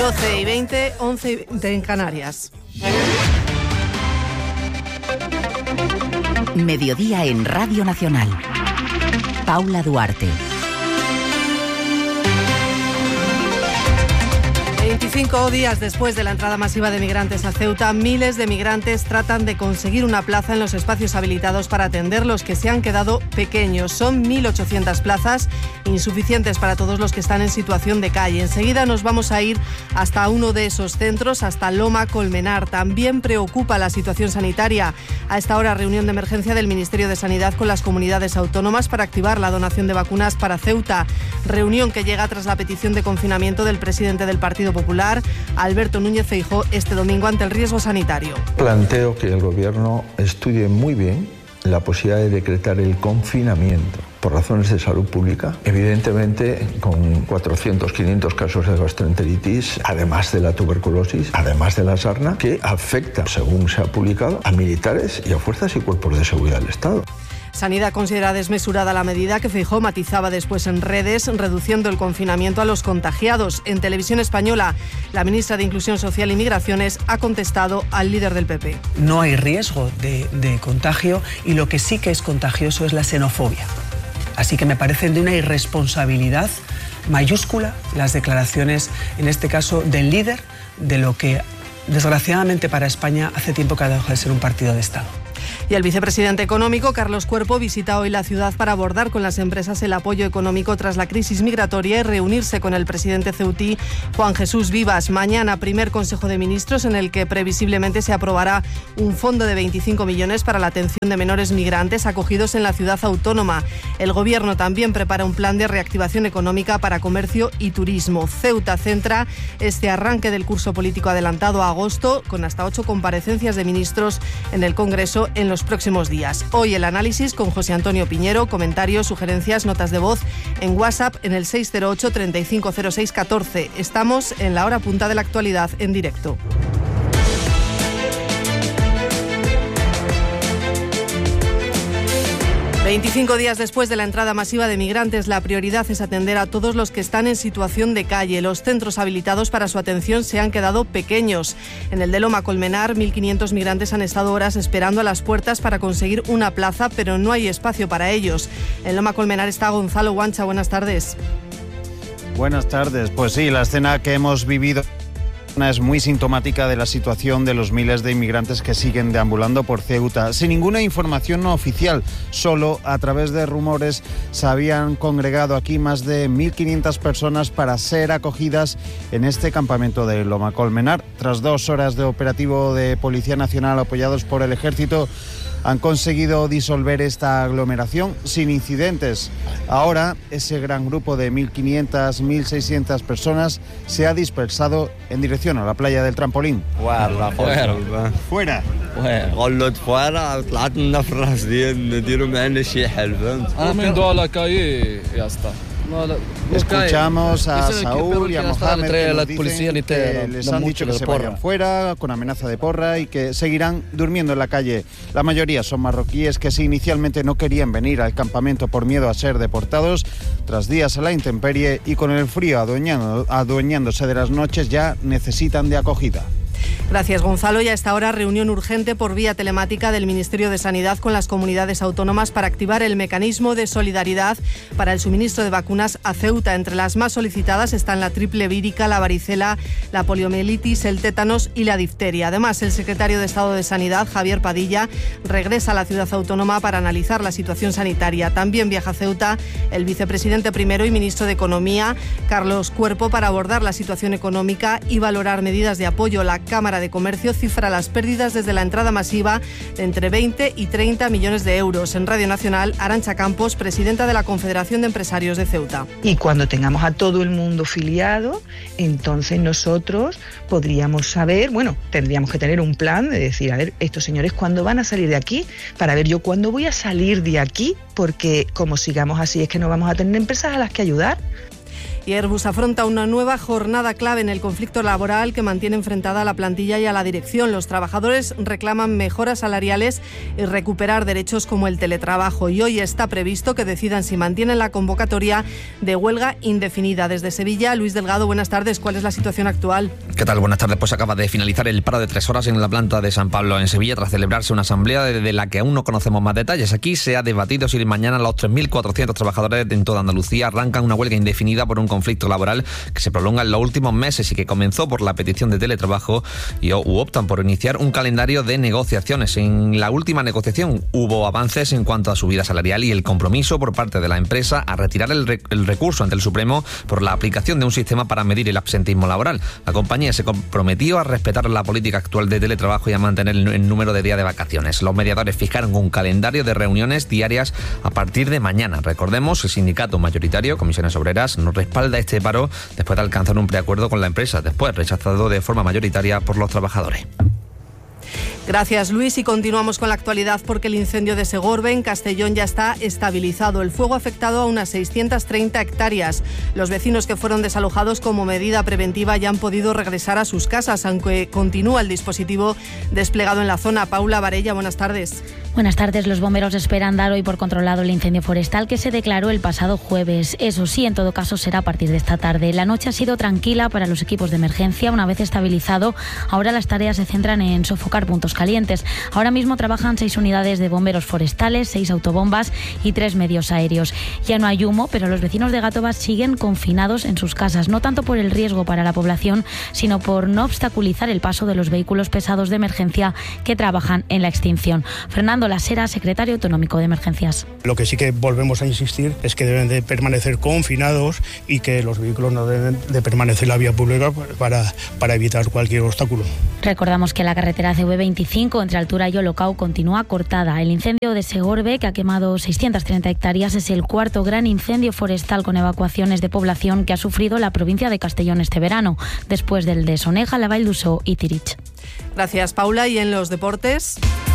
12:20, 11:20 en Canarias. Mediodía en Radio Nacional. Paula Duarte. 25 días después de la entrada masiva de migrantes a Ceuta, miles de migrantes tratan de conseguir una plaza en los espacios habilitados para atender los que se han quedado pequeños. Son 1.800 plazas, insuficientes para todos los que están en situación de calle. Enseguida nos vamos a ir hasta uno de esos centros, hasta Loma Colmenar. También preocupa la situación sanitaria. A esta hora, reunión de emergencia del Ministerio de Sanidad con las comunidades autónomas para activar la donación de vacunas para Ceuta. Reunión que llega tras la petición de confinamiento del presidente del Partido Popular, Alberto Núñez Feijóo, este domingo ante el riesgo sanitario. Planteo que el Gobierno estudie muy bien la posibilidad de decretar el confinamiento por razones de salud pública, evidentemente con 400, 500 casos de gastroenteritis, además de la tuberculosis, además de la sarna, que afecta, según se ha publicado, a militares y a fuerzas y cuerpos de seguridad del Estado. Sanidad considera desmesurada la medida que Feijóo matizaba después en redes, reduciendo el confinamiento a los contagiados. En Televisión Española, la ministra de Inclusión Social y Migraciones ha contestado al líder del PP. No hay riesgo de contagio y lo que sí que es contagioso es la xenofobia. Así que me parecen de una irresponsabilidad mayúscula las declaraciones, en este caso, del líder de lo que, desgraciadamente para España, hace tiempo que ha dejado de ser un partido de Estado. Y el vicepresidente económico, Carlos Cuerpo, visita hoy la ciudad para abordar con las empresas el apoyo económico tras la crisis migratoria y reunirse con el presidente ceutí, Juan Jesús Vivas. Mañana, primer Consejo de Ministros en el que previsiblemente se aprobará un fondo de 25 millones para la atención de menores migrantes acogidos en la ciudad autónoma. El Gobierno también prepara un plan de reactivación económica para comercio y turismo. Ceuta centra este arranque del curso político adelantado a agosto, con hasta 8 comparecencias de ministros en el Congreso en los próximos días. Hoy el análisis con José Antonio Piñero, comentarios, sugerencias, notas de voz en WhatsApp en el 608 3506 14. Estamos en la hora punta de la actualidad en directo. ...25 días después de la entrada masiva de migrantes, la prioridad es atender a todos los que están en situación de calle. Los centros habilitados para su atención se han quedado pequeños. En el de Loma Colmenar, 1.500 migrantes han estado horas esperando a las puertas para conseguir una plaza, pero no hay espacio para ellos. En Loma Colmenar está Gonzalo Guancha. Buenas tardes. Buenas tardes. Pues sí, la escena que hemos vivido es muy sintomática de la situación de los miles de inmigrantes que siguen deambulando por Ceuta. Sin ninguna información no oficial, solo a través de rumores se habían congregado aquí más de 1.500 personas para ser acogidas en este campamento de Loma Colmenar. Tras 2 horas de operativo de Policía Nacional apoyados por el Ejército, han conseguido disolver esta aglomeración sin incidentes. Ahora, ese gran grupo de 1.500, 1.600 personas se ha dispersado en dirección a la playa del Trampolín. Fuera. غلط fuera, طلعتنا في الرصدين نديروا معنا شي حل فهمت. من دو على كاي يا اسطى. Escuchamos a Saúl y a Mohamed que nos dicen que les han dicho que se vayan fuera con amenaza de porra y que seguirán durmiendo en la calle. La mayoría son marroquíes que si inicialmente no querían venir al campamento por miedo a ser deportados, tras días a la intemperie y con el frío adueñándose de las noches ya necesitan de acogida. Gracias, Gonzalo. Y a esta hora, reunión urgente por vía telemática del Ministerio de Sanidad con las comunidades autónomas para activar el mecanismo de solidaridad para el suministro de vacunas a Ceuta. Entre las más solicitadas están la triple vírica, la varicela, la poliomielitis, el tétanos y la difteria. Además, el secretario de Estado de Sanidad, Javier Padilla, regresa a la ciudad autónoma para analizar la situación sanitaria. También viaja a Ceuta el vicepresidente primero y ministro de Economía, Carlos Cuerpo, para abordar la situación económica y valorar medidas de apoyo. La Cámara de Comercio cifra las pérdidas desde la entrada masiva de entre 20 y 30 millones de euros. En Radio Nacional, Arantxa Campos, presidenta de la Confederación de Empresarios de Ceuta. Y cuando tengamos a todo el mundo filiado, entonces nosotros podríamos saber, tendríamos que tener un plan de decir, a ver, estos señores, ¿cuándo van a salir de aquí? Para ver yo cuándo voy a salir de aquí, porque como sigamos así es que no vamos a tener empresas a las que ayudar. Y Airbus afronta una nueva jornada clave en el conflicto laboral que mantiene enfrentada a la plantilla y a la dirección. Los trabajadores reclaman mejoras salariales y recuperar derechos como el teletrabajo. Y hoy está previsto que decidan si mantienen la convocatoria de huelga indefinida. Desde Sevilla, Luis Delgado, buenas tardes. ¿Cuál es la situación actual? ¿Qué tal? Buenas tardes. Pues acaba de finalizar el paro de 3 horas en la planta de San Pablo, en Sevilla, tras celebrarse una asamblea de la que aún no conocemos más detalles. Aquí se ha debatido si mañana los 3.400 trabajadores en toda Andalucía arrancan una huelga indefinida por un conflicto laboral que se prolonga en los últimos meses y que comenzó por la petición de teletrabajo y optan por iniciar un calendario de negociaciones. En la última negociación hubo avances en cuanto a subida salarial y el compromiso por parte de la empresa a retirar el recurso ante el Supremo por la aplicación de un sistema para medir el absentismo laboral. La compañía se comprometió a respetar la política actual de teletrabajo y a mantener el número de días de vacaciones. Los mediadores fijaron un calendario de reuniones diarias a partir de mañana. Recordemos, el sindicato mayoritario, Comisiones Obreras, nos respalda este paro después de alcanzar un preacuerdo con la empresa, después rechazado de forma mayoritaria por los trabajadores. Gracias, Luis, y continuamos con la actualidad porque el incendio de Segorbe en Castellón ya está estabilizado. El fuego ha afectado a unas 630 hectáreas. Los vecinos que fueron desalojados como medida preventiva ya han podido regresar a sus casas, aunque continúa el dispositivo desplegado en la zona. Paula Varella, buenas tardes. Buenas tardes. Los bomberos esperan dar hoy por controlado el incendio forestal que se declaró el pasado jueves. Eso sí, en todo caso será a partir de esta tarde. La noche ha sido tranquila para los equipos de emergencia. Una vez estabilizado, ahora las tareas se centran en sofocar puntos calientes. Ahora mismo trabajan 6 unidades de bomberos forestales, 6 autobombas y 3 medios aéreos. Ya no hay humo, pero los vecinos de Gàtova siguen confinados en sus casas, no tanto por el riesgo para la población, sino por no obstaculizar el paso de los vehículos pesados de emergencia que trabajan en la extinción. Fernando Lasera, secretario autonómico de Emergencias. Lo que sí que volvemos a insistir es que deben de permanecer confinados y que los vehículos no deben de permanecer en la vía pública para evitar cualquier obstáculo. Recordamos que la carretera CV25 entre Altura y Olocau continúa cortada. El incendio de Segorbe, que ha quemado 630 hectáreas, es el cuarto gran incendio forestal con evacuaciones de población que ha sufrido la provincia de Castellón este verano, después del de Soneja, la Vall d'Uixó y Tirich. Gracias, Paula. Y en los deportes...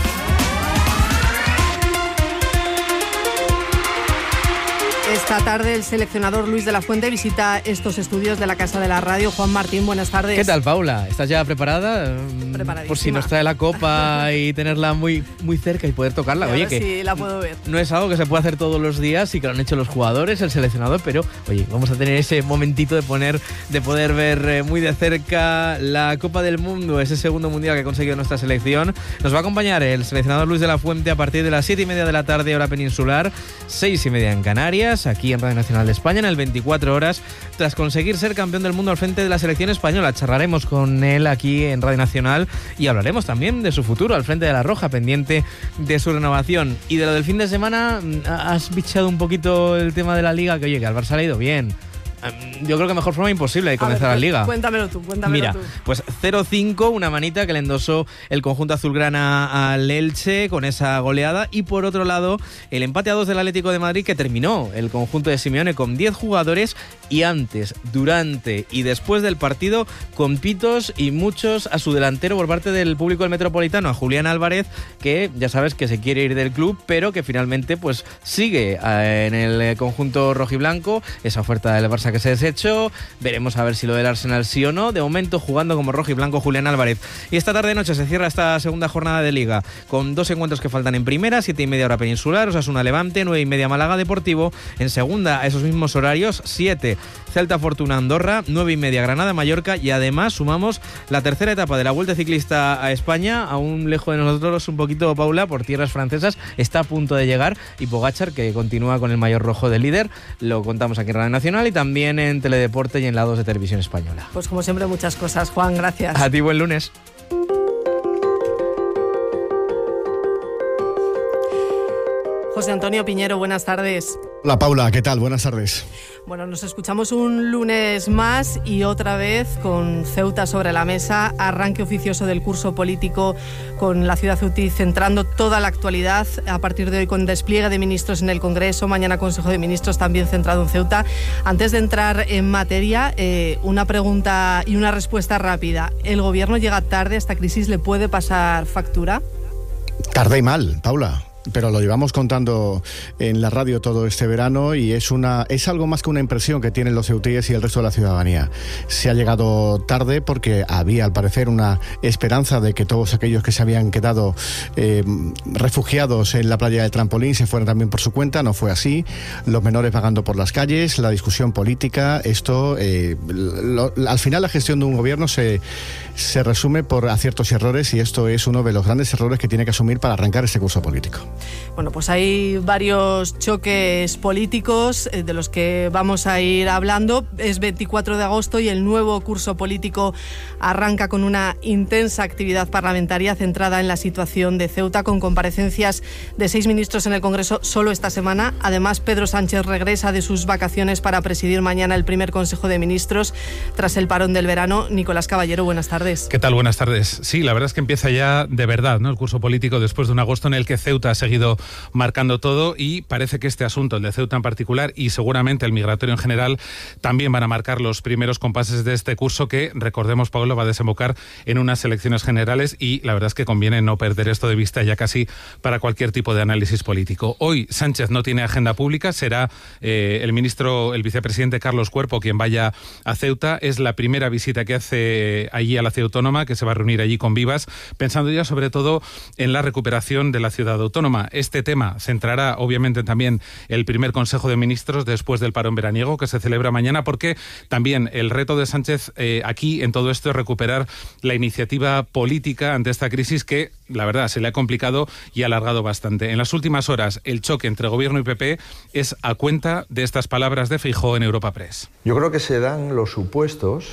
Esta tarde el seleccionador Luis de la Fuente visita estos estudios de la Casa de la Radio. Juan Martín, buenas tardes. ¿Qué tal, Paula? ¿Estás ya preparada? Preparadísima. Por si nos trae la copa y tenerla muy, muy cerca y poder tocarla. Oye, que sí, la puedo ver. No es algo que se puede hacer todos los días y que lo han hecho los jugadores, el seleccionador, pero oye, vamos a tener ese momentito de poder ver muy de cerca la Copa del Mundo, ese segundo mundial que ha conseguido nuestra selección. Nos va a acompañar el seleccionador Luis de la Fuente a partir de las 7:30 de la tarde, hora peninsular, 6:30 en Canarias, aquí en Radio Nacional de España, en el 24 horas, tras conseguir ser campeón del mundo al frente de la selección española. Charlaremos con él aquí en Radio Nacional y hablaremos también de su futuro al frente de la Roja, pendiente de su renovación. Y de lo del fin de semana, has bichado un poquito el tema de la Liga, que oye, que al Barça le ha ido bien. Yo creo que mejor forma imposible de comenzar la Liga. Cuéntamelo tú. Mira, pues 0-5, una manita que le endosó el conjunto azulgrana al Elche con esa goleada. Y por otro lado, el empate a 2 del Atlético de Madrid, que terminó el conjunto de Simeone con 10 jugadores y antes, durante y después del partido con pitos y muchos a su delantero por parte del público del Metropolitano, a Julián Álvarez, que ya sabes que se quiere ir del club, pero que finalmente pues sigue en el conjunto rojiblanco. Esa oferta del Barça que se desechó, veremos a ver si lo del Arsenal sí o no. De momento jugando como rojo y blanco Julián Álvarez. Y esta tarde noche se cierra esta segunda jornada de Liga con 2 encuentros que faltan en primera, 7:30 hora peninsular, Osasuna Levante, 9:30 Málaga Deportivo. En segunda, a esos mismos horarios, 7 Celta Fortuna Andorra, 9:30 Granada Mallorca. Y además sumamos la tercera etapa de la Vuelta Ciclista a España, aún lejos de nosotros un poquito, Paula, por tierras francesas, está a punto de llegar, y Pogačar, que continúa con el maillot rojo de líder. Lo contamos aquí en Radio Nacional y también en Teledeporte y en la 2 de Televisión Española. Pues como siempre, muchas cosas, Juan, gracias. A ti, buen lunes. José Antonio Piñero, buenas tardes. Hola, Paula, ¿qué tal? Buenas tardes. Bueno, nos escuchamos un lunes más y otra vez con Ceuta sobre la mesa. Arranque oficioso del curso político con la ciudad ceutí centrando toda la actualidad. A partir de hoy con despliegue de ministros en el Congreso, mañana Consejo de Ministros también centrado en Ceuta. Antes de entrar en materia, una pregunta y una respuesta rápida. ¿El Gobierno llega tarde? ¿Esta crisis le puede pasar factura? Tarde y mal, Paula. pero lo llevamos contando en la radio todo este verano y es algo más que una impresión que tienen los ceutíes y el resto de la ciudadanía. Se ha llegado tarde porque había, al parecer, una esperanza de que todos aquellos que se habían quedado refugiados en la playa del Trampolín se fueran también por su cuenta. No fue así. Los menores vagando por las calles, la discusión política, esto, al final la gestión de un gobierno se resume por aciertos y errores, y esto es uno de los grandes errores que tiene que asumir para arrancar este curso político. Bueno, pues hay varios choques políticos de los que vamos a ir hablando. Es 24 de agosto y el nuevo curso político arranca con una intensa actividad parlamentaria centrada en la situación de Ceuta, con comparecencias de 6 ministros en el Congreso solo esta semana. Además, Pedro Sánchez regresa de sus vacaciones para presidir mañana el primer Consejo de Ministros tras el parón del verano. Nicolás Caballero, buenas tardes. ¿Qué tal? Buenas tardes. Sí, la verdad es que empieza ya de verdad, ¿no?, el curso político después de un agosto en el que Ceuta ha seguido marcando todo, y parece que este asunto, el de Ceuta en particular y seguramente el migratorio en general, también van a marcar los primeros compases de este curso que, recordemos, Pablo, va a desembocar en unas elecciones generales, y la verdad es que conviene no perder esto de vista ya casi para cualquier tipo de análisis político. Hoy Sánchez no tiene agenda pública, será el vicepresidente Carlos Cuerpo quien vaya a Ceuta. Es la primera visita que hace allí a la ciudad autónoma, que se va a reunir allí con Vivas, pensando ya sobre todo en la recuperación de la ciudad autónoma. Este tema centrará obviamente también el primer Consejo de Ministros después del parón veraniego que se celebra mañana, porque también el reto de Sánchez aquí en todo esto es recuperar la iniciativa política ante esta crisis que, la verdad, se le ha complicado y alargado bastante. En las últimas horas, el choque entre Gobierno y PP es a cuenta de estas palabras de Feijóo en Europa Press. Yo creo que se dan los supuestos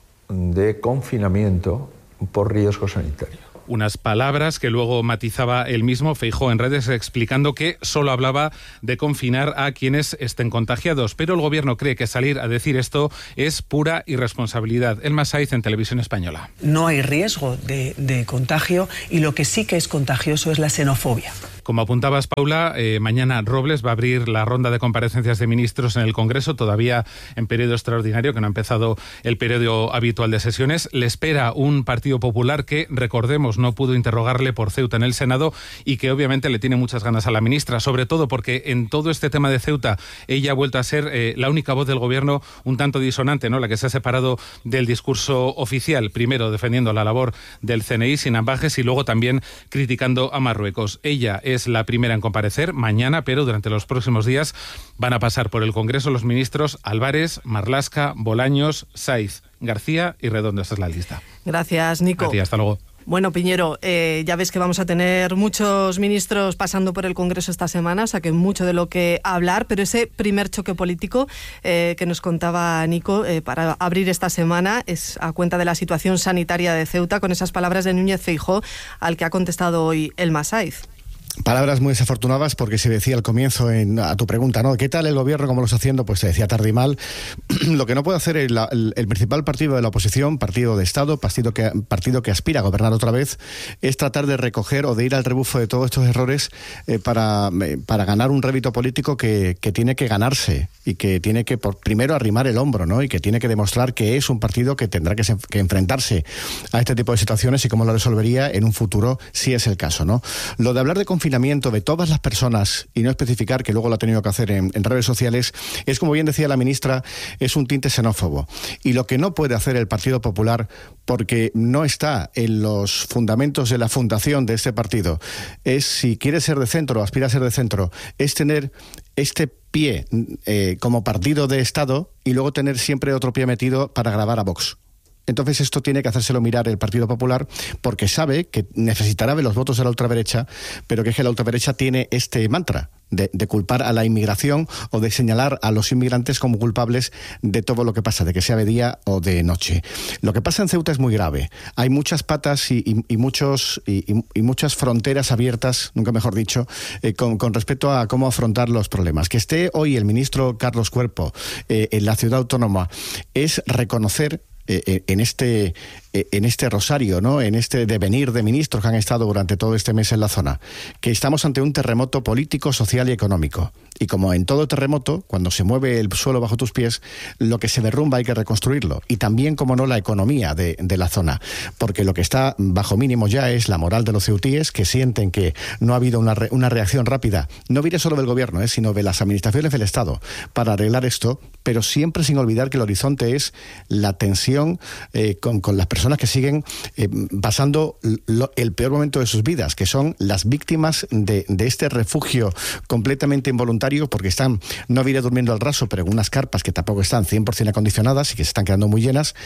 de confinamiento por riesgo sanitario. Unas palabras que luego matizaba él mismo, Feijóo, en redes, explicando que solo hablaba de confinar a quienes estén contagiados. Pero el Gobierno cree que salir a decir esto es pura irresponsabilidad. Elma Saiz, en Televisión Española. No hay riesgo de contagio, y lo que sí que es contagioso es la xenofobia. Como apuntabas, Paula, mañana Robles va a abrir la ronda de comparecencias de ministros en el Congreso, todavía en periodo extraordinario, que no ha empezado el periodo habitual de sesiones. Le espera un Partido Popular que, recordemos, no pudo interrogarle por Ceuta en el Senado y que obviamente le tiene muchas ganas a la ministra, sobre todo porque en todo este tema de Ceuta ella ha vuelto a ser la única voz del Gobierno un tanto disonante, ¿no?, la que se ha separado del discurso oficial, primero defendiendo la labor del CNI sin ambajes y luego también criticando a Marruecos. Ella es la primera en comparecer mañana, pero durante los próximos días van a pasar por el Congreso los ministros Álvarez, Marlaska, Bolaños, Saiz, García y Redondo. Esta es la lista. Gracias, Nico. Gracias, hasta luego. Bueno, Piñero, ya ves que vamos a tener muchos ministros pasando por el Congreso esta semana, o sea que mucho de lo que hablar, pero ese primer choque político que nos contaba Nico para abrir esta semana es a cuenta de la situación sanitaria de Ceuta, con esas palabras de Núñez Feijóo, al que ha contestado hoy Elma Saiz. Palabras muy desafortunadas, porque se decía al comienzo a tu pregunta, ¿no?, ¿qué tal el gobierno, cómo lo está haciendo? Pues se decía tarde y mal. Lo que no puede hacer el principal partido de la oposición, partido de Estado, partido que aspira a gobernar otra vez, es tratar de recoger o de ir al rebufo de todos estos errores para ganar un rédito político que tiene que ganarse y que tiene que primero arrimar el hombro, ¿no?, y que tiene que demostrar que es un partido que tendrá que enfrentarse a este tipo de situaciones y cómo lo resolvería en un futuro, si es el caso, ¿no? Lo de hablar de confinamiento de todas las personas y no especificar, que luego lo ha tenido que hacer en redes sociales, es, como bien decía la ministra, es un tinte xenófobo. Y lo que no puede hacer el Partido Popular, porque no está en los fundamentos de la fundación de este partido, es, si quiere ser de centro o aspira a ser de centro, es tener este pie como partido de Estado y luego tener siempre otro pie metido para grabar a Vox. Entonces esto tiene que hacérselo mirar el Partido Popular, porque sabe que necesitará de los votos de la ultraderecha, pero que es que la ultraderecha tiene este mantra de culpar a la inmigración o de señalar a los inmigrantes como culpables de todo lo que pasa, de que sea de día o de noche. Lo que pasa en Ceuta es muy grave. Hay muchas patas y muchas fronteras abiertas, nunca mejor dicho, con respecto a cómo afrontar los problemas. Que esté hoy el ministro Carlos Cuerpo en la ciudad autónoma es reconocer en en este rosario, ¿no? En este devenir de ministros que han estado durante todo este mes en la zona, que estamos ante un terremoto político, social y económico. Y como en todo terremoto, cuando se mueve el suelo bajo tus pies, lo que se derrumba hay que reconstruirlo. Y también, como no, la economía de la zona. Porque lo que está bajo mínimo ya es la moral de los ceutíes, que sienten que no ha habido una reacción rápida, no viene solo del gobierno, sino de las administraciones del Estado, para arreglar esto, pero siempre sin olvidar que el horizonte es la tensión con las personas que siguen pasando el peor momento de sus vidas, que son las víctimas de este refugio completamente involuntario, porque están, no diré durmiendo al raso, pero en unas carpas que tampoco están 100% acondicionadas y que se están quedando muy llenas,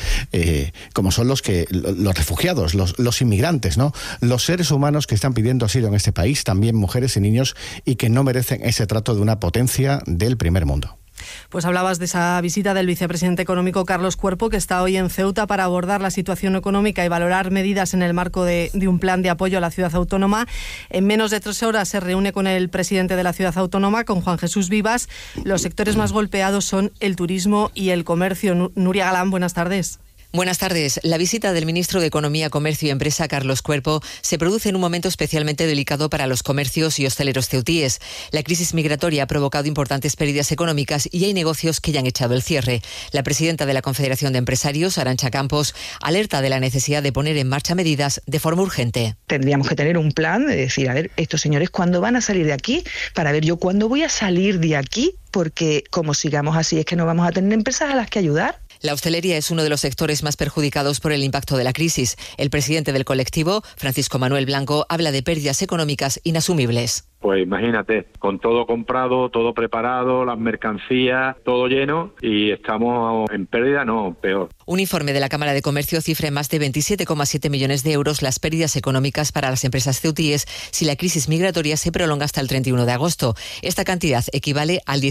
como son los refugiados, los inmigrantes, ¿no? Los seres humanos que están pidiendo asilo en este país, también mujeres y niños, y que no merecen ese trato de una potencia del primer mundo. Pues hablabas de esa visita del vicepresidente económico Carlos Cuerpo, que está hoy en Ceuta para abordar la situación económica y valorar medidas en el marco de un plan de apoyo a la ciudad autónoma. En menos de 3 horas se reúne con el presidente de la ciudad autónoma, con Juan Jesús Vivas. Los sectores más golpeados son el turismo y el comercio. Nuria Galán, buenas tardes. Buenas tardes. La visita del ministro de Economía, Comercio y Empresa, Carlos Cuerpo, se produce en un momento especialmente delicado para los comercios y hosteleros ceutíes. La crisis migratoria ha provocado importantes pérdidas económicas y hay negocios que ya han echado el cierre. La presidenta de la Confederación de Empresarios, Arantxa Campos, alerta de la necesidad de poner en marcha medidas de forma urgente. Tendríamos que tener un plan de decir, a ver, estos señores, ¿cuándo van a salir de aquí? Para ver yo cuándo voy a salir de aquí, porque como sigamos así es que no vamos a tener empresas a las que ayudar. La hostelería es uno de los sectores más perjudicados por el impacto de la crisis. El presidente del colectivo, Francisco Manuel Blanco, habla de pérdidas económicas inasumibles. Pues imagínate, con todo comprado, todo preparado, las mercancías, todo lleno, y estamos en pérdida, no, peor. Un informe de la Cámara de Comercio cifra en más de 27,7 millones de euros las pérdidas económicas para las empresas ceutíes si la crisis migratoria se prolonga hasta el 31 de agosto. Esta cantidad equivale al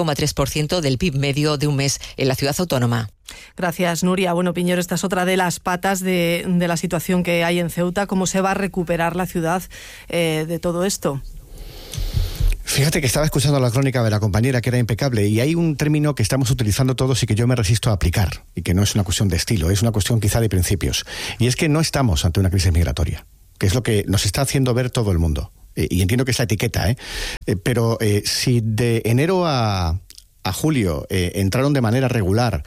17,3% del PIB medio de un mes en la ciudad autónoma. Gracias, Nuria. Bueno, Piñero, esta es otra de las patas de la situación que hay en Ceuta. ¿Cómo se va a recuperar la ciudad de todo esto? Fíjate que estaba escuchando la crónica de la compañera, que era impecable, y hay un término que estamos utilizando todos y que yo me resisto a aplicar, y que no es una cuestión de estilo, es una cuestión quizá de principios, y es que no estamos ante una crisis migratoria, que es lo que nos está haciendo ver todo el mundo, y entiendo que es la etiqueta, pero si de enero a julio entraron de manera regular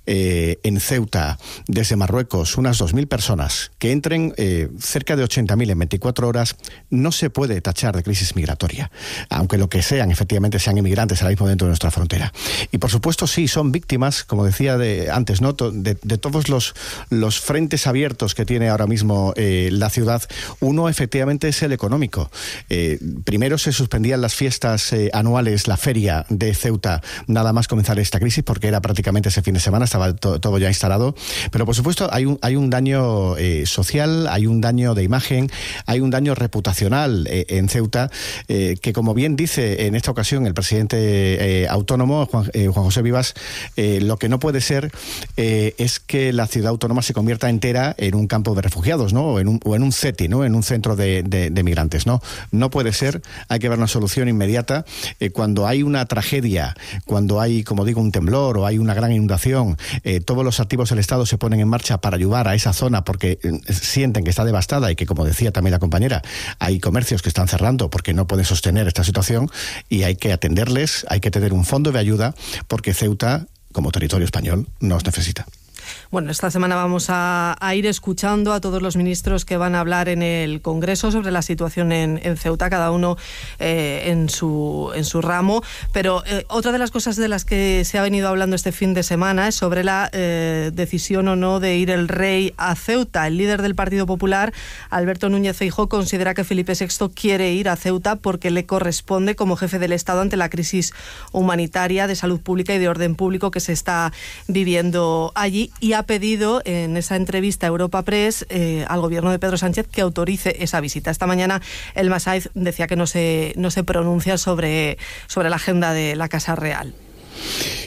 en Ceuta desde Marruecos unas 2.000 personas, que entren cerca de 80.000 en 24 horas, no se puede tachar de crisis migratoria, aunque lo que sean, efectivamente, sean inmigrantes ahora mismo dentro de nuestra frontera. Y por supuesto sí, son víctimas, como decía antes, ¿no? de todos los frentes abiertos que tiene ahora mismo la ciudad. Uno efectivamente es el económico. Primero se suspendían las fiestas anuales, la feria de Ceuta, nada más comenzar esta crisis, porque era prácticamente ese fin de semana, estaba todo ya instalado. Pero por supuesto hay un daño social, hay un daño de imagen, hay un daño reputacional en Ceuta, que, como bien dice en esta ocasión el presidente autónomo, Juan José Vivas, lo que no puede ser es que la ciudad autónoma se convierta entera en un campo de refugiados, ¿no? o en un CETI, ¿no? En un centro de migrantes, ¿no? No puede ser. Hay que ver una solución inmediata. Cuando hay una tragedia, cuando hay, como digo, un temblor o hay una gran inundación, todos los activos del Estado se ponen en marcha para ayudar a esa zona, porque sienten que está devastada y que, como decía también la compañera, hay comercios que están cerrando porque no pueden sostener esta situación, y hay que atenderles, hay que tener un fondo de ayuda, porque Ceuta, como territorio español, nos necesita. Bueno, esta semana vamos a ir escuchando a todos los ministros que van a hablar en el Congreso sobre la situación en Ceuta, cada uno en su ramo. Pero otra de las cosas de las que se ha venido hablando este fin de semana es sobre la decisión o no de ir el rey a Ceuta. El líder del Partido Popular, Alberto Núñez Feijóo, considera que Felipe VI quiere ir a Ceuta porque le corresponde como jefe del Estado ante la crisis humanitaria, de salud pública y de orden público que se está viviendo allí, y ha pedido en esa entrevista a Europa Press al gobierno de Pedro Sánchez que autorice esa visita. Esta mañana el Masaiz decía que no se pronuncia sobre la agenda de la Casa Real.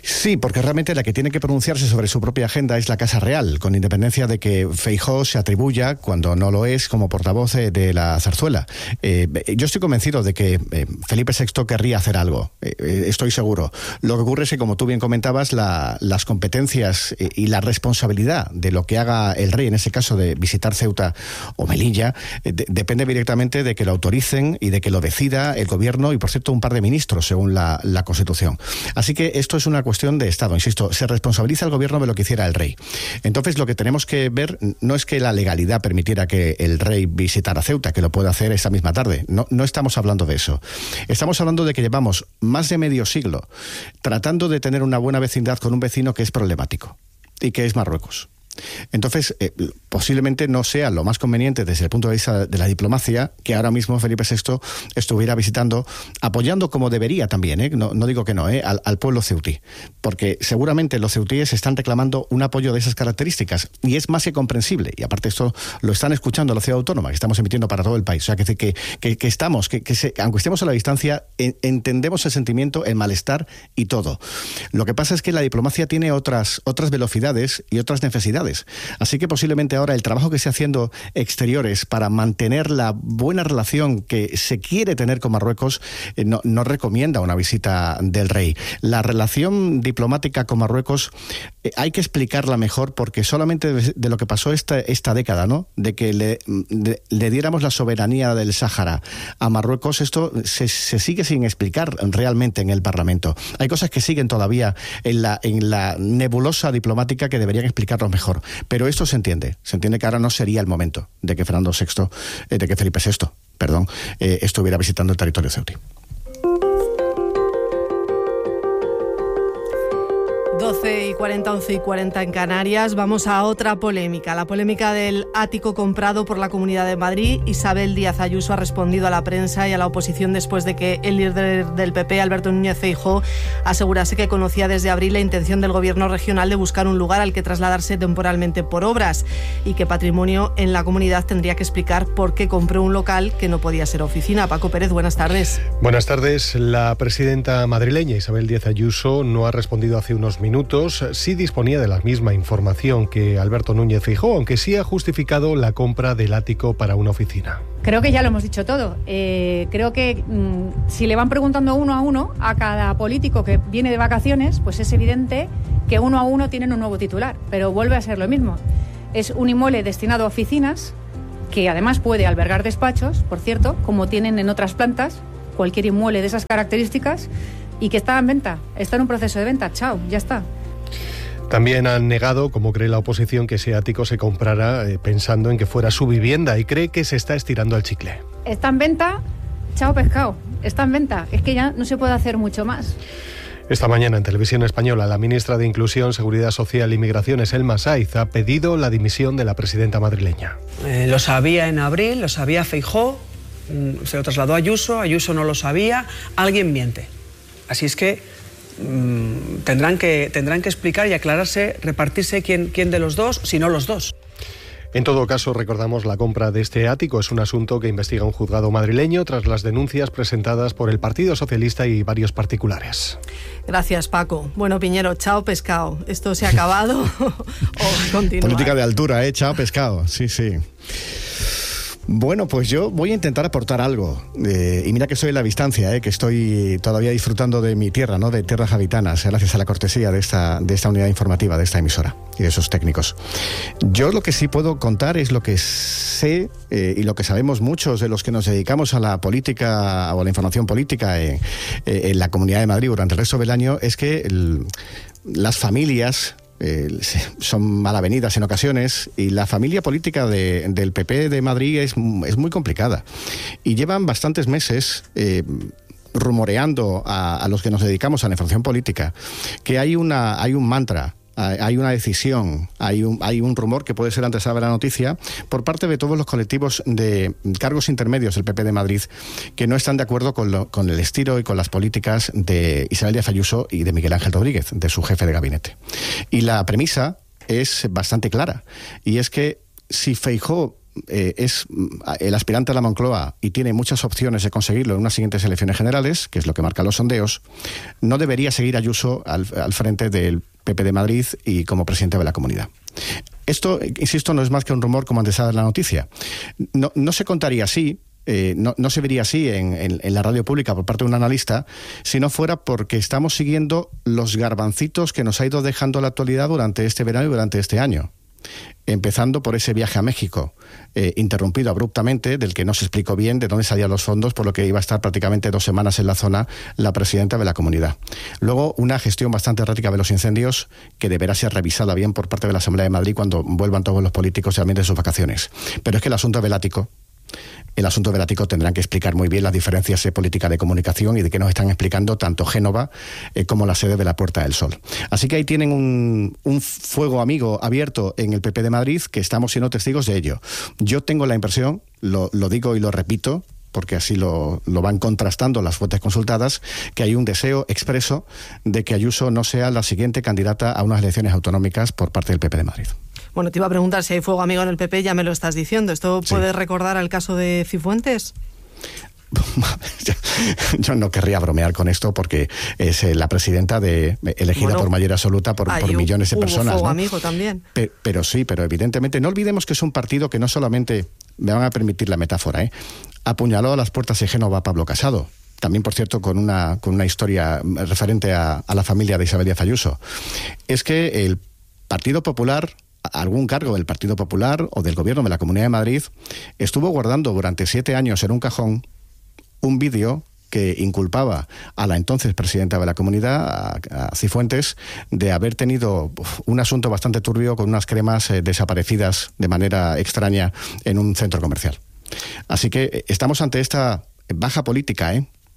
Sí, porque realmente la que tiene que pronunciarse sobre su propia agenda es la Casa Real, con independencia de que Feijóo se atribuya, cuando no lo es, como portavoz de la zarzuela. Yo estoy convencido de que Felipe VI querría hacer algo, estoy seguro. Lo que ocurre es que, como tú bien comentabas, las competencias y la responsabilidad de lo que haga el rey, en ese caso de visitar Ceuta o Melilla, depende directamente de que lo autoricen y de que lo decida el gobierno y, por cierto, un par de ministros, según la Constitución. Así que esto es una cuestión de Estado, insisto, se responsabiliza el gobierno de lo que hiciera el rey. Entonces, lo que tenemos que ver no es que la legalidad permitiera que el rey visitara Ceuta, que lo pueda hacer esa misma tarde. No estamos hablando de eso. Estamos hablando de que llevamos más de medio siglo tratando de tener una buena vecindad con un vecino que es problemático y que es Marruecos. Entonces, posiblemente no sea lo más conveniente desde el punto de vista de la diplomacia que ahora mismo Felipe VI estuviera visitando, apoyando como debería también, no digo que no, al pueblo ceutí, porque seguramente los ceutíes están reclamando un apoyo de esas características y es más que comprensible, y aparte esto lo están escuchando la ciudad autónoma, que estamos emitiendo para todo el país, o sea, que aunque estemos a la distancia, entendemos el sentimiento, el malestar y todo. Lo que pasa es que la diplomacia tiene otras velocidades y otras necesidades. Así que posiblemente ahora el trabajo que esté haciendo exteriores para mantener la buena relación que se quiere tener con Marruecos no recomienda una visita del rey. La relación diplomática con Marruecos hay que explicarla mejor, porque solamente de lo que pasó esta década, ¿no?, de que le diéramos la soberanía del Sáhara a Marruecos, esto se sigue sin explicar realmente en el Parlamento. Hay cosas que siguen todavía en la nebulosa diplomática que deberían explicarlo mejor. Pero esto se entiende que ahora no sería el momento de que Felipe VI, estuviera visitando el territorio ceutí. 12:40, 11:40 en Canarias. Vamos a otra polémica, la polémica del ático comprado por la Comunidad de Madrid. Isabel Díaz Ayuso ha respondido a la prensa y a la oposición después de que el líder del PP, Alberto Núñez Feijóo, asegurase que conocía desde abril la intención del gobierno regional de buscar un lugar al que trasladarse temporalmente por obras, y que Patrimonio en la comunidad tendría que explicar por qué compró un local que no podía ser oficina. Paco Pérez, buenas tardes. Buenas tardes. La presidenta madrileña Isabel Díaz Ayuso no ha respondido hace unos minutos. Sí disponía de la misma información que Alberto Núñez Feijóo, aunque sí ha justificado la compra del ático para una oficina. Creo que ya lo hemos dicho todo. Creo que si le van preguntando uno a uno a cada político que viene de vacaciones, pues es evidente que uno a uno tienen un nuevo titular, pero vuelve a ser lo mismo. Es un inmueble destinado a oficinas, que además puede albergar despachos, por cierto, como tienen en otras plantas, cualquier inmueble de esas características, y que está en venta, está en un proceso de venta, chao, ya está. También han negado, como cree la oposición, que ese ático se comprara pensando en que fuera su vivienda, y cree que se está estirando el chicle. Está en venta, chao pescado, está en venta, es que ya no se puede hacer mucho más. Esta mañana en Televisión Española, la ministra de Inclusión, Seguridad Social y Migraciones, Elma Saiz, ha pedido la dimisión de la presidenta madrileña. Lo sabía en abril, lo sabía Feijóo, se lo trasladó a Ayuso no lo sabía, alguien miente. Así es que tendrán que explicar y aclararse, repartirse quién de los dos, si no los dos. En todo caso, recordamos, la compra de este ático es un asunto que investiga un juzgado madrileño tras las denuncias presentadas por el Partido Socialista y varios particulares. Gracias, Paco. Bueno, Piñero, chao pescado. ¿Esto se ha acabado o continúa? Política de altura, chao pescado. Sí. Bueno, pues yo voy a intentar aportar algo. Y mira que estoy en la distancia, que estoy todavía disfrutando de mi tierra, ¿no?, de tierras gaditanas, gracias a la cortesía de esta unidad informativa, de esta emisora y de esos técnicos. Yo lo que sí puedo contar es lo que sé y lo que sabemos muchos de los que nos dedicamos a la política o a la información política en la Comunidad de Madrid durante el resto del año, es que las familias son mal avenidas en ocasiones, y la familia política del PP de Madrid es muy complicada, y llevan bastantes meses rumoreando a los que nos dedicamos a la información política que hay un mantra, hay una decisión, hay un rumor que puede ser antesala de la noticia por parte de todos los colectivos de cargos intermedios del PP de Madrid, que no están de acuerdo con el estilo y con las políticas de Isabel Díaz Ayuso y de Miguel Ángel Rodríguez, de su jefe de gabinete. Y la premisa es bastante clara, y es que si Feijóo es el aspirante a la Moncloa y tiene muchas opciones de conseguirlo en unas siguientes elecciones generales, que es lo que marcan los sondeos, no debería seguir Ayuso al frente del PP de Madrid y como presidente de la Comunidad. Esto, insisto, no es más que un rumor como antesala de la noticia. No se contaría así. No se vería así en la radio pública por parte de un analista, si no fuera porque estamos siguiendo los garbancitos que nos ha ido dejando la actualidad durante este verano y durante este año. Empezando por ese viaje a México, interrumpido abruptamente, del que no se explicó bien de dónde salían los fondos, por lo que iba a estar prácticamente 2 semanas en la zona la presidenta de la Comunidad. Luego, una gestión bastante errática de los incendios, que deberá ser revisada bien por parte de la Asamblea de Madrid cuando vuelvan todos los políticos realmente de sus vacaciones. Pero es que el asunto velático tendrán que explicar muy bien las diferencias de política de comunicación y de qué nos están explicando tanto Génova como la sede de la Puerta del Sol. Así que ahí tienen un fuego amigo abierto en el PP de Madrid, que estamos siendo testigos de ello. Yo tengo la impresión, lo digo y lo repito, porque así lo van contrastando las fuentes consultadas, que hay un deseo expreso de que Ayuso no sea la siguiente candidata a unas elecciones autonómicas por parte del PP de Madrid. Bueno, te iba a preguntar si hay fuego amigo en el PP, ya me lo estás diciendo. ¿Esto puede recordar al caso de Cifuentes? Yo no querría bromear con esto porque es la presidenta elegida por mayoría absoluta por millones de personas. Fuego ¿no? amigo también. Pero evidentemente no olvidemos que es un partido que no solamente, me van a permitir la metáfora, apuñaló a las puertas de Génova a Pablo Casado. También, por cierto, con una historia referente a la familia de Isabel Díaz Ayuso. Es que el Partido Popular, algún cargo del Partido Popular o del Gobierno de la Comunidad de Madrid, estuvo guardando durante 7 años en un cajón un vídeo que inculpaba a la entonces presidenta de la Comunidad, a Cifuentes, de haber tenido un asunto bastante turbio con unas cremas desaparecidas de manera extraña en un centro comercial. Así que estamos ante esta baja política,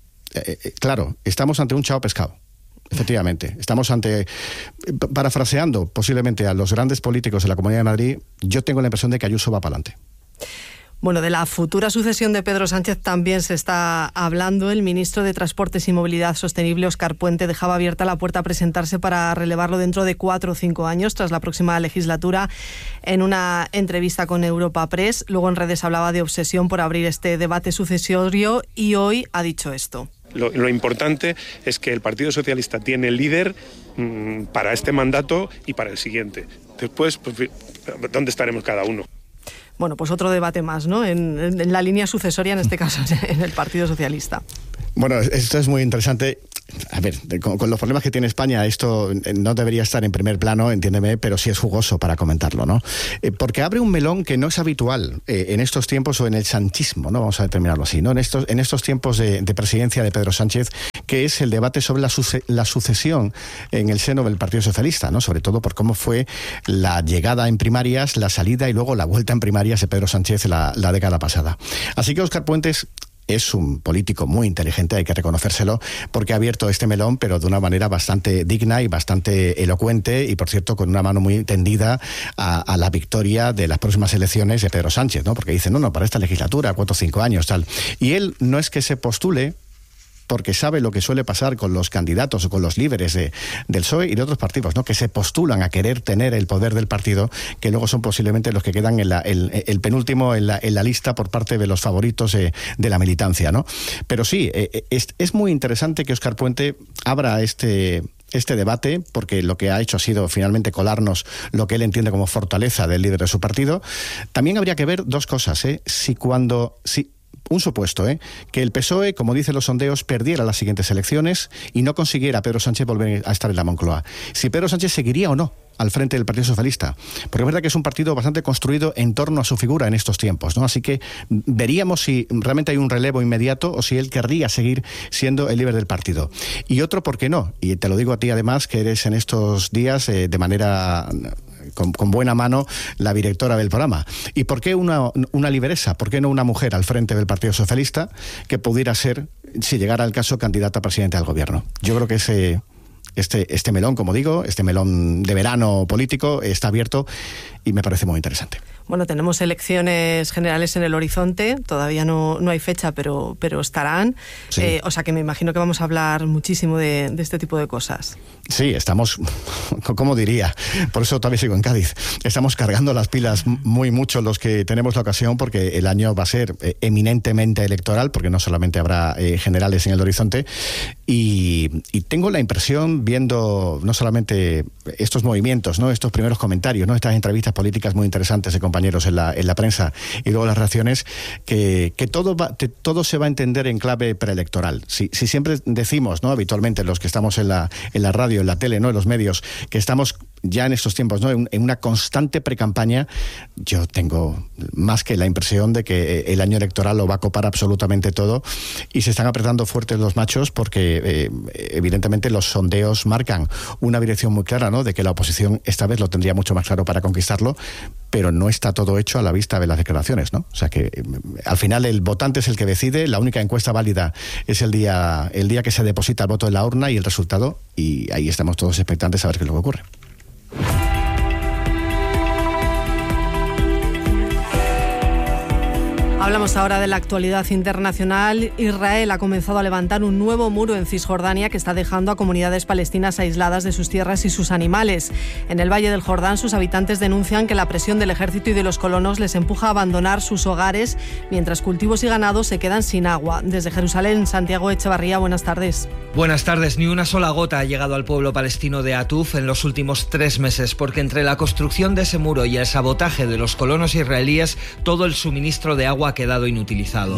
claro, estamos ante un chao pescado. Efectivamente, estamos parafraseando posiblemente a los grandes políticos de la Comunidad de Madrid, yo tengo la impresión de que Ayuso va para adelante. Bueno, de la futura sucesión de Pedro Sánchez también se está hablando. El ministro de Transportes y Movilidad Sostenible, Óscar Puente, dejaba abierta la puerta a presentarse para relevarlo dentro de 4 o 5 años, tras la próxima legislatura, en una entrevista con Europa Press. Luego en redes hablaba de obsesión por abrir este debate sucesorio y hoy ha dicho esto. Lo importante es que el Partido Socialista tiene líder para este mandato y para el siguiente. Después, ¿dónde estaremos cada uno? Bueno, pues otro debate más, ¿no? En la línea sucesoria, en este caso, en el Partido Socialista. Bueno, esto es muy interesante. A ver, con los problemas que tiene España, esto no debería estar en primer plano, entiéndeme, pero sí es jugoso para comentarlo, ¿no? Porque abre un melón que no es habitual en estos tiempos, o en el sanchismo, ¿no? Vamos a determinarlo así, ¿no? En estos tiempos de presidencia de Pedro Sánchez, que es el debate sobre la sucesión en el seno del Partido Socialista, ¿no? Sobre todo por cómo fue la llegada en primarias, la salida y luego la vuelta en primarias de Pedro Sánchez la década pasada. Así que Óscar Puentes es un político muy inteligente, hay que reconocérselo, porque ha abierto este melón, pero de una manera bastante digna y bastante elocuente, y por cierto con una mano muy tendida a la victoria de las próximas elecciones de Pedro Sánchez, ¿no? Porque dice, no, para esta legislatura, 4 o 5 años, tal. Y él no es que se postule porque sabe lo que suele pasar con los candidatos o con los líderes del PSOE y de otros partidos, ¿no? Que se postulan a querer tener el poder del partido, que luego son posiblemente los que quedan el penúltimo en la lista por parte de los favoritos de la militancia, ¿no? Pero sí, es muy interesante que Óscar Puente abra este debate, porque lo que ha hecho ha sido finalmente colarnos lo que él entiende como fortaleza del líder de su partido. También habría que ver 2 cosas, un supuesto, que el PSOE, como dicen los sondeos, perdiera las siguientes elecciones y no consiguiera Pedro Sánchez volver a estar en la Moncloa. Si Pedro Sánchez seguiría o no al frente del Partido Socialista, porque es verdad que es un partido bastante construido en torno a su figura en estos tiempos, ¿no? Así que veríamos si realmente hay un relevo inmediato o si él querría seguir siendo el líder del partido. Y otro, ¿por qué no? Y te lo digo a ti además, que eres en estos días de manera con buena mano la directora del programa. ¿Y por qué una lideresa? ¿Por qué no una mujer al frente del Partido Socialista que pudiera ser, si llegara el caso, candidata a presidente del gobierno? Yo creo que este melón, como digo, este melón de verano político está abierto y me parece muy interesante. Bueno, tenemos elecciones generales en el horizonte, todavía no hay fecha, pero estarán. Sí. O sea que me imagino que vamos a hablar muchísimo de este tipo de cosas. Sí, estamos, ¿cómo diría? Por eso todavía sigo en Cádiz. Estamos cargando las pilas muy mucho los que tenemos la ocasión, porque el año va a ser eminentemente electoral, porque no solamente habrá generales en el horizonte. Y tengo la impresión, viendo no solamente estos movimientos, ¿no?, estos primeros comentarios, ¿no?, estas entrevistas políticas muy interesantes de compañeros en la prensa y luego las reacciones, que todo se va a entender en clave preelectoral. Si siempre decimos, ¿no?, habitualmente los que estamos en la radio, en la tele, ¿no?, en los medios, que estamos ya en estos tiempos, ¿no?, en una constante precampaña, yo tengo más que la impresión de que el año electoral lo va a copar absolutamente todo, y se están apretando fuertes los machos porque evidentemente los sondeos marcan una dirección muy clara, ¿no?, de que la oposición esta vez lo tendría mucho más claro para conquistarlo, pero no está todo hecho a la vista de las declaraciones, ¿no? O sea que al final el votante es el que decide, la única encuesta válida es el día que se deposita el voto en la urna y el resultado, y ahí estamos todos expectantes a ver qué es lo que ocurre. Hablamos ahora de la actualidad internacional. Israel ha comenzado a levantar un nuevo muro en Cisjordania que está dejando a comunidades palestinas aisladas de sus tierras y sus animales. En el Valle del Jordán, sus habitantes denuncian que la presión del ejército y de los colonos les empuja a abandonar sus hogares, mientras cultivos y ganados se quedan sin agua. Desde Jerusalén, Santiago Echevarría, buenas tardes. Buenas tardes. Ni una sola gota ha llegado al pueblo palestino de Atuf en los últimos 3 meses, porque entre la construcción de ese muro y el sabotaje de los colonos israelíes, todo el suministro de agua ha quedado inutilizado.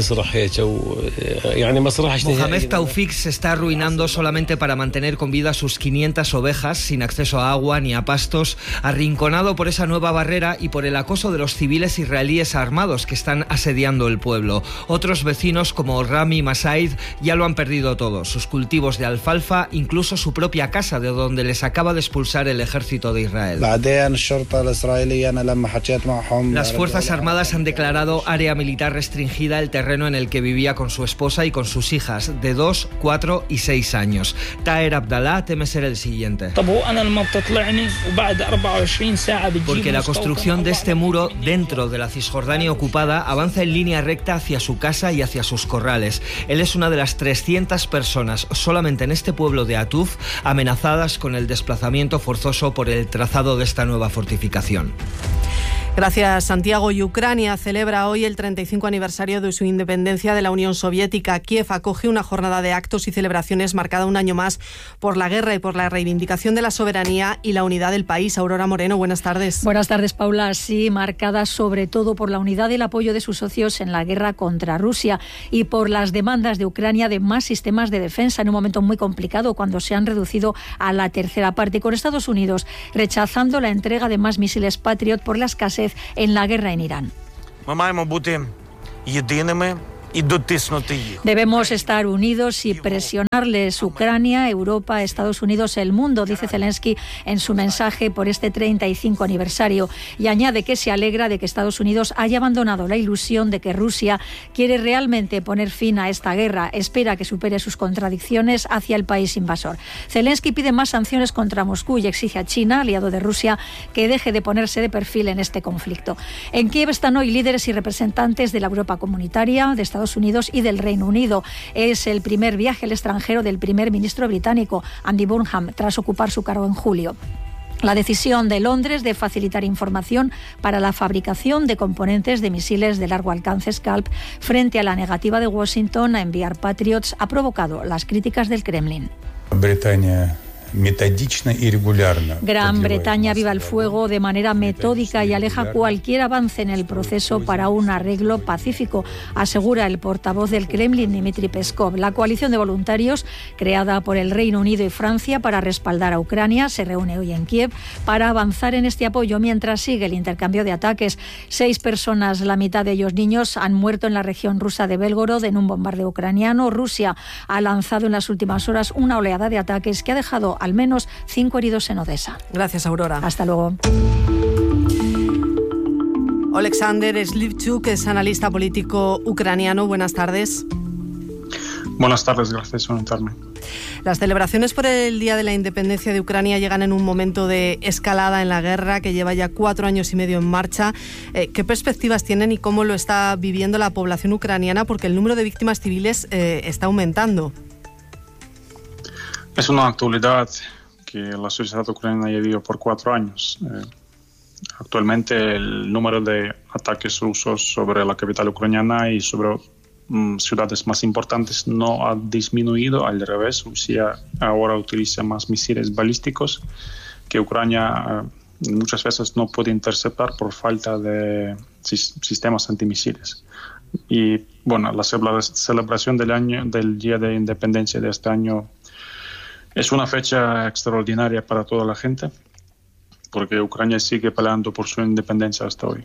Mohamed Taufik se está arruinando solamente para mantener con vida a sus 500 ovejas, sin acceso a agua ni a pastos, arrinconado por esa nueva barrera y por el acoso de los civiles israelíes armados que están asediando el pueblo. Otros vecinos como Rami Masaid ya lo han perdido todo, sus cultivos de alfalfa, incluso su propia casa, de donde les acaba de expulsar el ejército de Israel. Las Fuerzas Armadas han declarado área militar restringida el terreno en el que vivía con su esposa y con sus hijas de 2, 4 y 6 años. Taher Abdallah teme ser el siguiente. Porque la construcción de este muro dentro de la Cisjordania ocupada avanza en línea recta hacia su casa y hacia sus corrales. Él es una de las 300 personas solamente en este pueblo de Atuf amenazadas con el desplazamiento forzoso por el trazado de esta nueva fortificación. Gracias, Santiago. Y Ucrania celebra hoy el 35 aniversario de su independencia de la Unión Soviética. Kiev acoge una jornada de actos y celebraciones marcada un año más por la guerra y por la reivindicación de la soberanía y la unidad del país. Aurora Moreno, buenas tardes. Buenas tardes, Paula. Sí, marcada sobre todo por la unidad y el apoyo de sus socios en la guerra contra Rusia y por las demandas de Ucrania de más sistemas de defensa en un momento muy complicado, cuando se han reducido a la tercera parte, con Estados Unidos rechazando la entrega de más misiles Patriot por la escasez en la guerra en Irán. Debemos estar unidos y presionarles Ucrania, Europa, Estados Unidos, el mundo, dice Zelensky en su mensaje por este 35 aniversario. Y añade que se alegra de que Estados Unidos haya abandonado la ilusión de que Rusia quiere realmente poner fin a esta guerra. Espera que supere sus contradicciones hacia el país invasor. Zelensky pide más sanciones contra Moscú y exige a China, aliado de Rusia, que deje de ponerse de perfil en este conflicto. En Kiev están hoy líderes y representantes de la Europa comunitaria, de Estados Unidos y del Reino Unido. Es el primer viaje al extranjero del primer ministro británico, Andy Burnham, tras ocupar su cargo en julio. La decisión de Londres de facilitar información para la fabricación de componentes de misiles de largo alcance Scalp frente a la negativa de Washington a enviar Patriots ha provocado las críticas del Kremlin. Gran Bretaña aviva el fuego de manera metódica y aleja cualquier avance en el proceso para un arreglo pacífico, asegura el portavoz del Kremlin, Dmitry Peskov. La coalición de voluntarios, creada por el Reino Unido y Francia para respaldar a Ucrania, se reúne hoy en Kiev para avanzar en este apoyo mientras sigue el intercambio de ataques. 6 personas, la mitad de ellos niños, han muerto en la región rusa de Belgorod en un bombardeo ucraniano. Rusia ha lanzado en las últimas horas una oleada de ataques que ha dejado al menos 5 heridos en Odessa. Gracias, Aurora. Hasta luego. Oleksandr Slivchuk es analista político ucraniano. Buenas tardes. Buenas tardes, gracias por invitarme. Las celebraciones por el Día de la Independencia de Ucrania llegan en un momento de escalada en la guerra que lleva ya 4 años y medio en marcha. ¿Qué perspectivas tienen y cómo lo está viviendo la población ucraniana? Porque el número de víctimas civiles está aumentando. Es una actualidad que la sociedad ucraniana ya vivió por 4 años. Actualmente el número de ataques rusos sobre la capital ucraniana y sobre ciudades más importantes no ha disminuido, al revés. Rusia ahora utiliza más misiles balísticos que Ucrania muchas veces no puede interceptar por falta de sistemas antimisiles. Y bueno, la celebración del Día de Independencia de este año es una fecha extraordinaria para toda la gente, porque Ucrania sigue peleando por su independencia hasta hoy.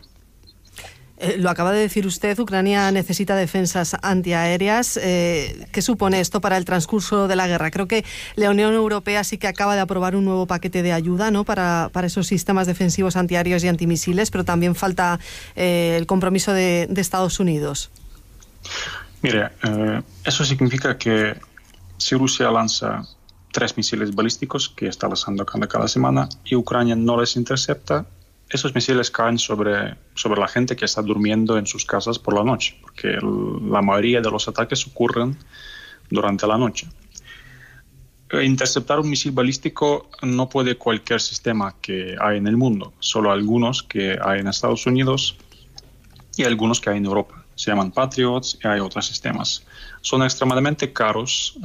Lo acaba de decir usted, Ucrania necesita defensas antiaéreas. ¿Qué supone esto para el transcurso de la guerra? Creo que la Unión Europea sí que acaba de aprobar un nuevo paquete de ayuda, ¿no?, para esos sistemas defensivos antiaéreos y antimisiles, pero también falta el compromiso de Estados Unidos. Mire, eso significa que si Rusia lanza 3 misiles balísticos que está lanzando cada semana y Ucrania no les intercepta, esos misiles caen sobre la gente que está durmiendo en sus casas por la noche, porque la mayoría de los ataques ocurren durante la noche. Interceptar un misil balístico no puede cualquier sistema que hay en el mundo, solo algunos que hay en Estados Unidos y algunos que hay en Europa. Se llaman Patriots y hay otros sistemas. Son extremadamente caros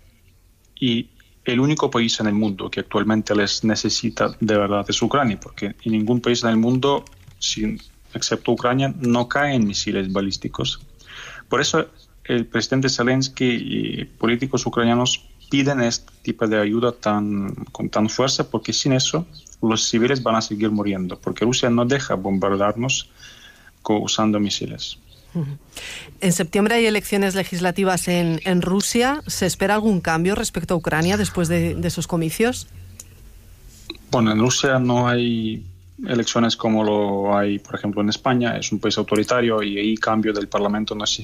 y el único país en el mundo que actualmente les necesita de verdad es Ucrania, porque en ningún país en el mundo, excepto Ucrania, no caen misiles balísticos. Por eso el presidente Zelensky y políticos ucranianos piden este tipo de ayuda con tan fuerza, porque sin eso los civiles van a seguir muriendo, porque Rusia no deja bombardearnos usando misiles. En septiembre hay elecciones legislativas en Rusia. ¿Se espera algún cambio respecto a Ucrania después de esos comicios? Bueno, en Rusia no hay elecciones como lo hay, por ejemplo, en España. Es un país autoritario y ahí cambio del Parlamento no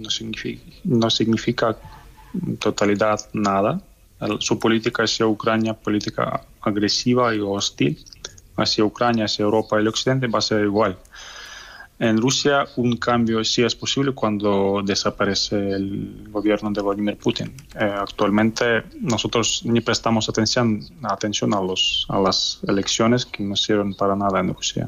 significa en totalidad nada. Su política hacia Ucrania, política agresiva y hostil, hacia Ucrania, hacia Europa y el Occidente, va a ser igual. En Rusia un cambio sí es posible cuando desaparece el gobierno de Vladimir Putin. Actualmente nosotros ni prestamos atención a las elecciones que no sirven para nada en Rusia.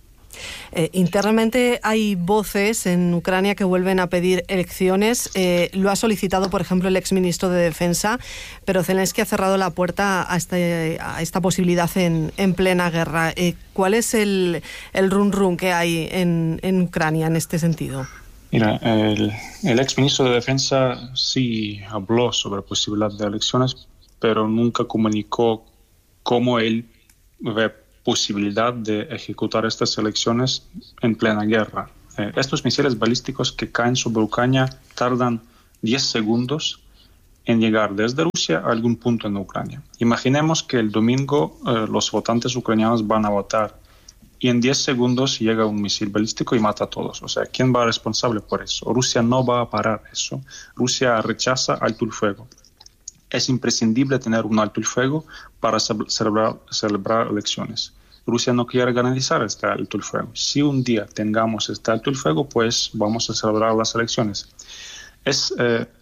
Internamente hay voces en Ucrania que vuelven a pedir elecciones. Lo ha solicitado, por ejemplo, el exministro de Defensa, pero Zelensky ha cerrado la puerta a esta posibilidad en plena guerra. ¿Cuál es el run que hay en Ucrania en este sentido? Mira, el exministro de Defensa sí habló sobre la posibilidad de elecciones, pero nunca comunicó cómo él ve posibilidad de ejecutar estas elecciones en plena guerra. Estos misiles balísticos que caen sobre Ucrania tardan 10 segundos en llegar desde Rusia a algún punto en Ucrania. Imaginemos que el domingo los votantes ucranianos van a votar y en 10 segundos llega un misil balístico y mata a todos. O sea, ¿quién va responsable por eso? Rusia no va a parar eso. Rusia rechaza alto el fuego. Es imprescindible tener un alto el fuego para celebrar elecciones. Rusia no quiere garantizar este alto el fuego. Si un día tengamos este alto el fuego, pues vamos a celebrar las elecciones. Es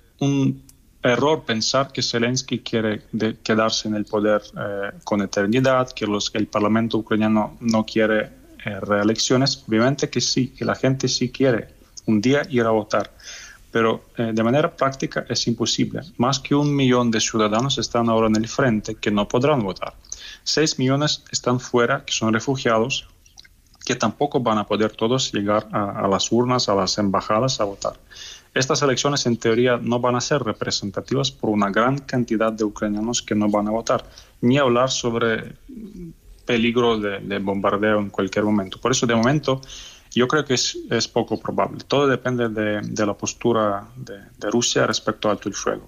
un error pensar que Zelensky quiere quedarse en el poder con eternidad, que el Parlamento ucraniano no quiere reelecciones. Obviamente que sí, que la gente sí quiere un día ir a votar. Pero de manera práctica es imposible. Más que 1 millón de ciudadanos están ahora en el frente que no podrán votar. 6 millones están fuera, que son refugiados, que tampoco van a poder todos llegar a las urnas, a las embajadas a votar. Estas elecciones en teoría no van a ser representativas por una gran cantidad de ucranianos que no van a votar, ni hablar sobre peligro de bombardeo en cualquier momento. Por eso de momento yo creo que es poco probable. Todo depende de la postura de Rusia respecto al alto el fuego.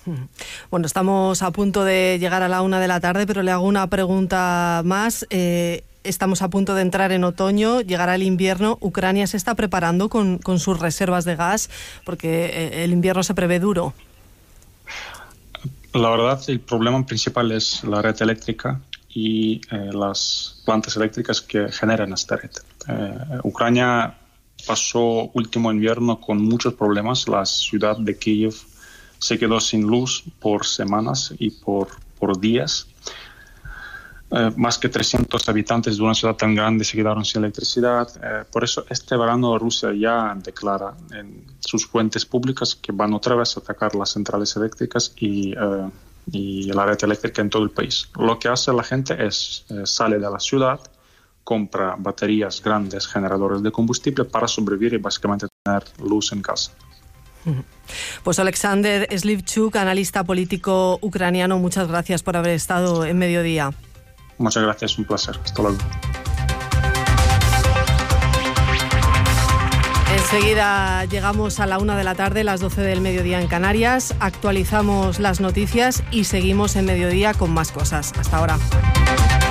Bueno, estamos a punto de llegar a la 1 de la tarde, pero le hago una pregunta más. Estamos a punto de entrar en otoño, llegará el invierno. ¿Ucrania se está preparando con sus reservas de gas? Porque el invierno se prevé duro. La verdad, el problema principal es la red eléctrica y las plantas eléctricas que generan esta red. Ucrania pasó último invierno con muchos problemas. La ciudad de Kiev se quedó sin luz por semanas y por días. Más que 300 habitantes de una ciudad tan grande se quedaron sin electricidad. Por eso este verano Rusia ya declara en sus fuentes públicas que van otra vez a atacar las centrales eléctricas y la red eléctrica en todo el país. Lo que hace la gente es sale de la ciudad, compra baterías grandes, generadores de combustible para sobrevivir y básicamente tener luz en casa. Pues Alexander Slivchuk, analista político ucraniano, muchas gracias por haber estado en Mediodía. Muchas gracias, un placer. Hasta luego. Enseguida llegamos a la 1 de la tarde, las 12 del mediodía en Canarias. Actualizamos las noticias y seguimos en Mediodía con más cosas. Hasta ahora.